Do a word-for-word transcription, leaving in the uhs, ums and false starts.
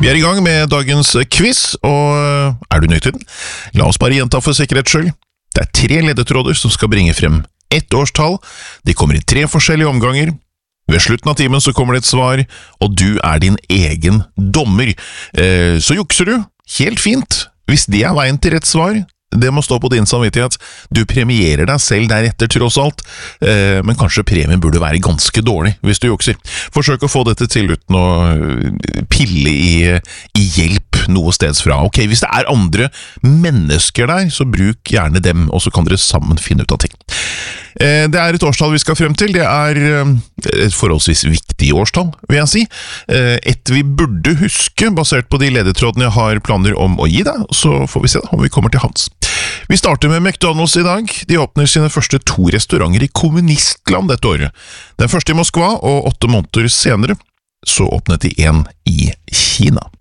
Vi er i gang med dagens quiz, og er du nøyd til den? La oss bare gjenta for sikkerhets skyld. Det er tre ledetråder som skal bringe frem ett årstall. De kommer i tre forskjellige omganger. Ved slutten av timen så kommer det et svar, og du er din egen dommer. Eh, så jukser du, helt fint. Hvis det er veien til rett svar, det må stå på din samvittighet. Du premierer deg selv deretter tross alt, eh, men kanskje premien burde være ganske dårlig hvis du jukser. Forsøk å få dette til uten å pille i, i hjelp noe steds fra. Ok, hvis det er andre mennesker der, så bruk gjerne dem, og så kan dere sammen finne ut av ting. Eh, det er et årstall vi skal frem til. Det er eh, et forholdsvis viktig årstall, vil jeg si. Eh, et vi burde huske, basert på de ledetrådene jeg har planer om å gi deg, så får vi se da, om vi kommer til hans. Vi starter med McDonald's i dag. De åpner sine første to restauranter i kommunistland dette året. Den første i Moskva, og åtte måneder senere så åpnet de en i Kina.